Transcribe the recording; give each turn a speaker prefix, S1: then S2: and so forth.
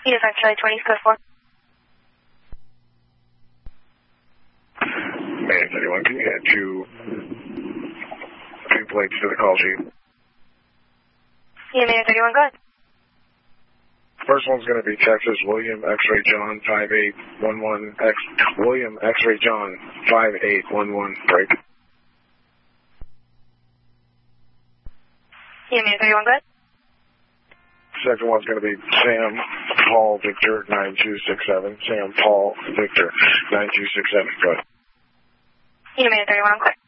S1: Uniform Charlie 20, code 4.
S2: Man 31, can you add two plates to the call sheet?
S1: Yeah, Man 31, go ahead.
S2: First one's going to be Texas William X-Ray John 5811 William X-Ray John 5811 break.
S1: Yeah, Man 31, go ahead.
S2: Second one's going to be Sam Paul Victor 9267. Sam Paul Victor 9267. Go ahead.
S1: Yeah, Man 31, I'm clear.